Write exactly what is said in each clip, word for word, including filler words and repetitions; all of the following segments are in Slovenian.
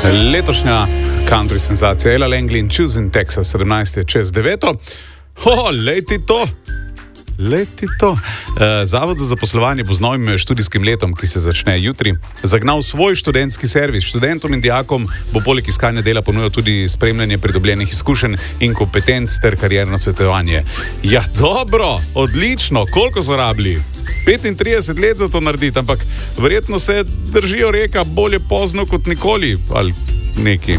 Letošnja country senzacija Ella Langley in Choosing Texas, sedemnajst je čez deveto. Ho, leti to! Leti to. Zavod za zaposlovanje bo z novim študijskim letom, ki se začne jutri, zagnal svoj študentski servis. Študentom in dijakom bo poleg iskanja dela ponujal tudi spremljanje pridobljenih izkušenj in kompetenc ter karierno svetovanje. Ja, dobro, odlično, koliko so rabili? petintrideset let za to narediti, ampak verjetno se držijo reka bolje pozno kot nikoli, ali neki.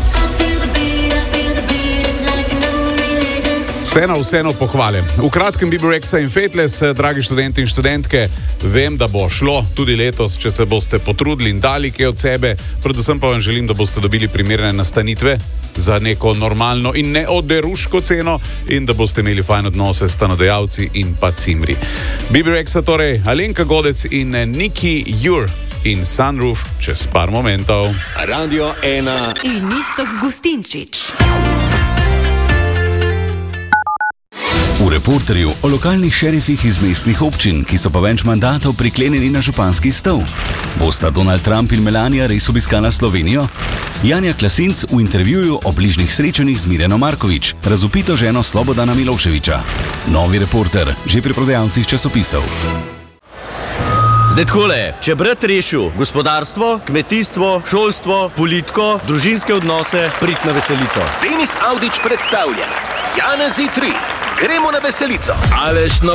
Vseeno, vseeno pohvale. V kratkem B B Rexa in Fateless, dragi študenti in študentke, vem, da bo šlo tudi letos, če se boste potrudili in dali kaj od sebe. Predvsem pa vam želim, da boste dobili primerne nastanitve za neko normalno in neoderuško ceno in da boste imeli fajn odnose s stanodajalci in pa cimri. B B Rexa torej, Alenka Godec in Niki Jur in Sunroof čez par momentov. Radio ena in Iztok Gustinčič. V Reporterju o lokalnih šerifih iz mestnih občin, ki so pa več mandatov priklenjeni na županski stol. Bosta Donald Trump in Melania res obiskala Slovenijo? Janja Klasinc v intervjuju o bližnjih srečanjih z Mirjano Markovič, razvpito ženo Slobodana Miloševića. Novi Reporter, že pri prodajalcih časopisov. Zdaj takole, če brat rešil gospodarstvo, kmetijstvo, šolstvo, politiko, družinske odnose, prid na veselico. Denis Audić predstavlja Janezi tri. Gremo na veselico. Aleš, no